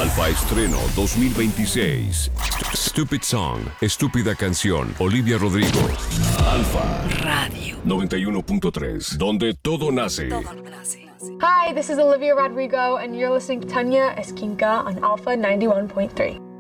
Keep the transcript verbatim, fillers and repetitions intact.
Alfa Estreno dos mil veintiséis. Stupid Song, Estúpida Canción, Olivia Rodrigo. Alfa Radio noventa y uno punto tres, donde todo nace. Hi, this is Olivia Rodrigo, and you're listening to Tanya Esquinca on Alpha ninety-one point three.